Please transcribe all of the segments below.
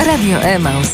Radio Emaus.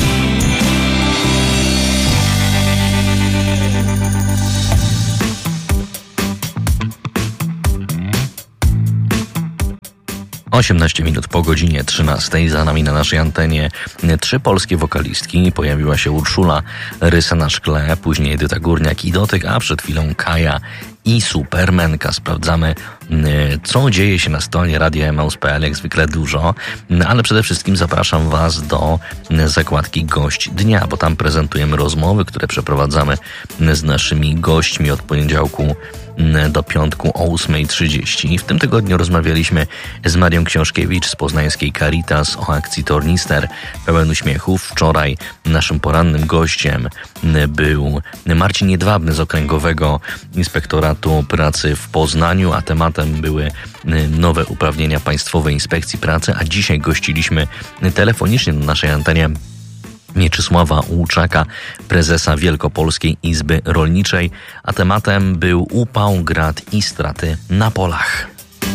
Osiemnaście minut po godzinie 13. Za nami na naszej antenie 3 polskie wokalistki. Pojawiła się Urszula, Rysa na szkle, później Edyta Górniak i Dotyk, a przed chwilą Kaja i Supermenka. Sprawdzamy, co dzieje się na stronie radioemaus.pl, jak zwykle dużo, ale przede wszystkim zapraszam Was do zakładki Gość Dnia, bo tam prezentujemy rozmowy, które przeprowadzamy z naszymi gośćmi od poniedziałku do piątku o 8:30. W tym tygodniu rozmawialiśmy z Marią Książkiewicz z poznańskiej Caritas o akcji Tornister pełen uśmiechów. Wczoraj naszym porannym gościem był Marcin Jedwabny z Okręgowego Inspektoratu Pracy w Poznaniu, a tematem były nowe uprawnienia Państwowej Inspekcji Pracy, a dzisiaj gościliśmy telefonicznie na naszej antenie Mieczysława Łuczaka, prezesa Wielkopolskiej Izby Rolniczej, a tematem był upał, grad i straty na polach.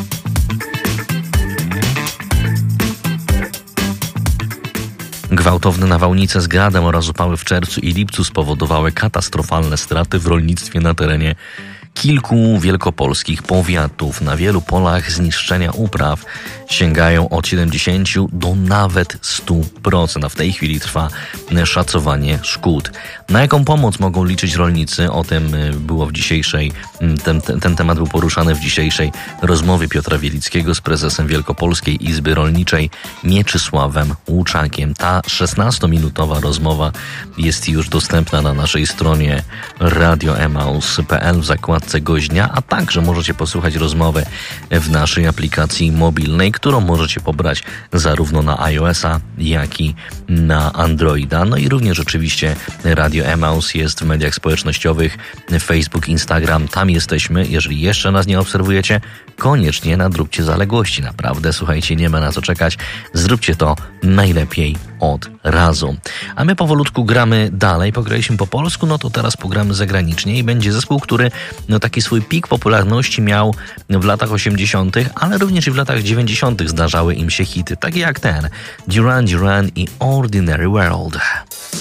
Gwałtowne nawałnice z gradem oraz upały w czerwcu i lipcu spowodowały katastrofalne straty w rolnictwie na terenie kilku wielkopolskich powiatów. Na wielu polach zniszczenia upraw sięgają od 70 do nawet 100%. A w tej chwili trwa szacowanie szkód. Na jaką pomoc mogą liczyć rolnicy? O tym było w dzisiejszej, ten temat był poruszany w dzisiejszej rozmowie Piotra Wielickiego z prezesem Wielkopolskiej Izby Rolniczej Mieczysławem Łuczakiem. Ta 16-minutowa rozmowa jest już dostępna na naszej stronie radioemaus.pl w zakładce Gość Dnia, a także możecie posłuchać rozmowy w naszej aplikacji mobilnej, którą możecie pobrać zarówno na iOS-a, jak i na Androida. No i również oczywiście Radio Emaus jest w mediach społecznościowych, Facebook, Instagram, tam jesteśmy. Jeżeli jeszcze nas nie obserwujecie, koniecznie nadróbcie zaległości. Naprawdę, słuchajcie, nie ma na co czekać. Zróbcie to najlepiej od razu. A my powolutku gramy dalej. Pograliśmy po polsku, no to teraz pogramy zagranicznie i będzie zespół, który taki swój pik popularności miał w latach 80., ale również i w latach 90. zdarzały im się hity, takie jak ten Duran Duran i Ordinary World.